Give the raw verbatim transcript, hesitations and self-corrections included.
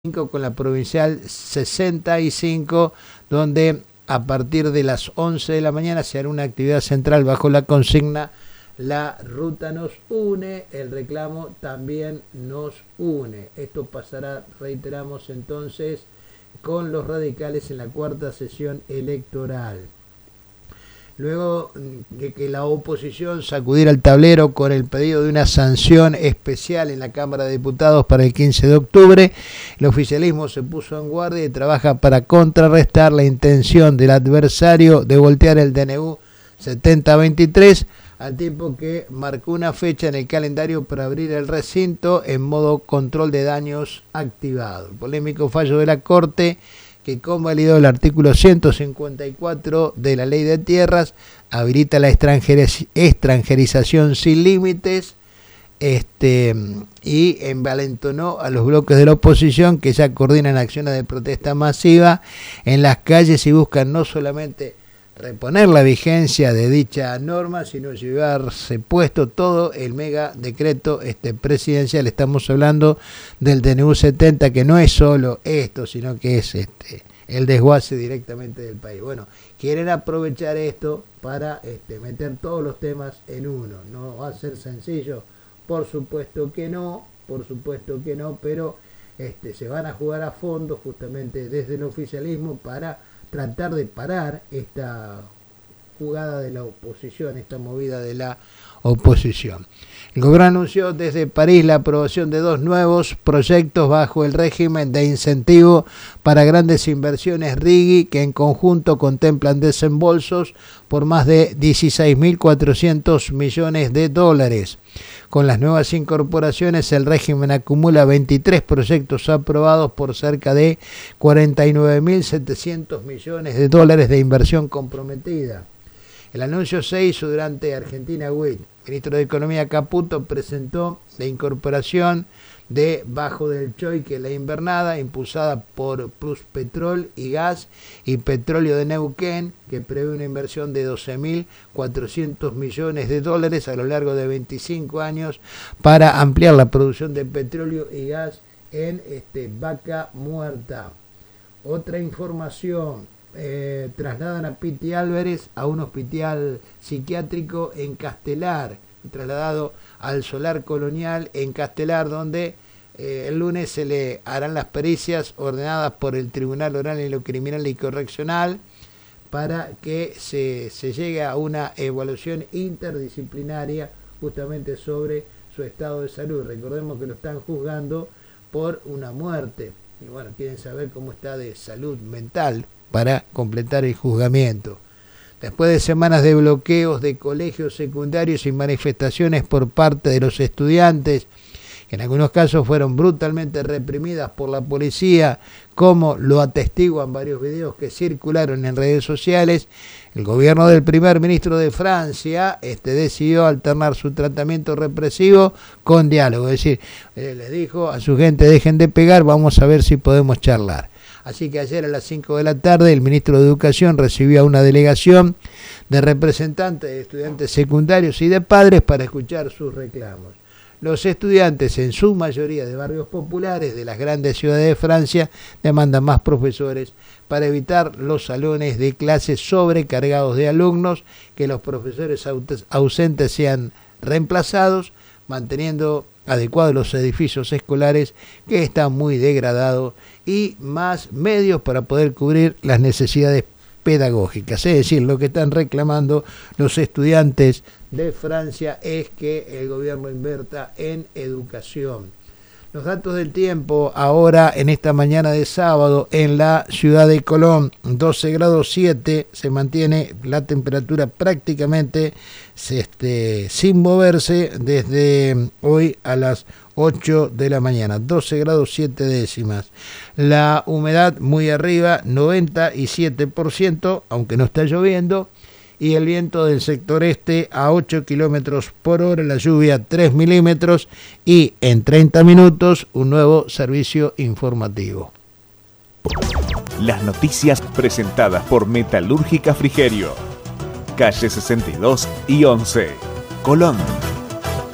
con la provincial sesenta y cinco, donde a partir de las once de la mañana se hará una actividad central bajo la consigna "La ruta nos une, el reclamo también nos une". Esto pasará, reiteramos entonces, con los radicales en la cuarta sesión electoral. Luego de que la oposición sacudiera el tablero con el pedido de una sanción especial en la Cámara de Diputados para el quince de octubre, el oficialismo se puso en guardia y trabaja para contrarrestar la intención del adversario de voltear el D N U setenta veintitrés, al tiempo que marcó una fecha en el calendario para abrir el recinto en modo control de daños activado. El polémico fallo de la Corte, que convalidó el artículo ciento cincuenta y cuatro de la Ley de Tierras, habilita la extranjerización sin límites este, y envalentonó a los bloques de la oposición que ya coordinan acciones de protesta masiva en las calles y buscan no solamente reponer la vigencia de dicha norma, sino llevarse puesto todo el mega decreto este, presidencial. Estamos hablando del D N U setenta, que no es solo esto, sino que es este, el desguace directamente del país. Bueno, quieren aprovechar esto para este, meter todos los temas en uno. ¿No va a ser sencillo? Por supuesto que no, por supuesto que no, pero este, se van a jugar a fondo justamente desde el oficialismo para tratar de parar esta jugada de la oposición, esta movida de la oposición. El gobierno anunció desde París la aprobación de dos nuevos proyectos bajo el régimen de incentivo para grandes inversiones R I G I, que en conjunto contemplan desembolsos por más de dieciséis mil cuatrocientos millones de dólares. Con las nuevas incorporaciones, el régimen acumula veintitrés proyectos aprobados por cerca de cuarenta y nueve mil setecientos millones de dólares de inversión comprometida. El anuncio se hizo durante Argentina Week. El ministro de Economía Caputo presentó la incorporación de Bajo del Choique, la invernada, impulsada por Pluspetrol y Gas y Petróleo de Neuquén, que prevé una inversión de doce mil cuatrocientos millones de dólares a lo largo de veinticinco años para ampliar la producción de petróleo y gas en este, Vaca Muerta. Otra información, eh, trasladan a Piti Álvarez a un hospital psiquiátrico en Castelar, trasladado al Solar Colonial en Castelar, donde eh, el lunes se le harán las pericias ordenadas por el Tribunal Oral en lo Criminal y Correccional para que se, se llegue a una evaluación interdisciplinaria justamente sobre su estado de salud. Recordemos que lo están juzgando por una muerte y bueno, quieren saber cómo está de salud mental para completar el juzgamiento. Después de semanas de bloqueos de colegios secundarios y manifestaciones por parte de los estudiantes, que en algunos casos fueron brutalmente reprimidas por la policía, como lo atestiguan varios videos que circularon en redes sociales, el gobierno del primer ministro de Francia este, decidió alternar su tratamiento represivo con diálogo. Es decir, eh, les dijo a su gente: dejen de pegar, vamos a ver si podemos charlar. Así que ayer a las cinco de la tarde el ministro de Educación recibió a una delegación de representantes de estudiantes secundarios y de padres para escuchar sus reclamos. Los estudiantes, en su mayoría de barrios populares de las grandes ciudades de Francia, demandan más profesores para evitar los salones de clases sobrecargados de alumnos, que los profesores ausentes sean reemplazados, manteniendo adecuados los edificios escolares que están muy degradados, y más medios para poder cubrir las necesidades pedagógicas. Es decir, lo que están reclamando los estudiantes de Francia es que el gobierno invierta en educación. Los datos del tiempo ahora en esta mañana de sábado en la ciudad de Colón: doce grados siete, se mantiene la temperatura prácticamente este, sin moverse desde hoy a las ocho de la mañana, doce grados siete décimas. La humedad muy arriba, noventa y siete por ciento, aunque no está lloviendo, y el viento del sector este a ocho kilómetros por hora, la lluvia tres milímetros, y en treinta minutos un nuevo servicio informativo. Las noticias presentadas por Metalúrgica Frigerio, calle sesenta y dos y once, Colón.